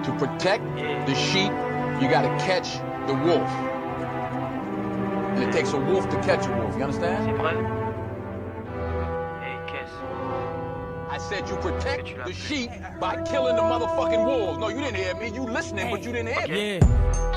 To protect the sheep, you gotta catch the wolf. And it takes a wolf to catch a wolf, you understand? C'est vrai? Et qu'est-ce? I said you protect the sheep by killing the motherfucking wolves. No, you didn't hear me. You listening, but you didn't hear me. Yeah.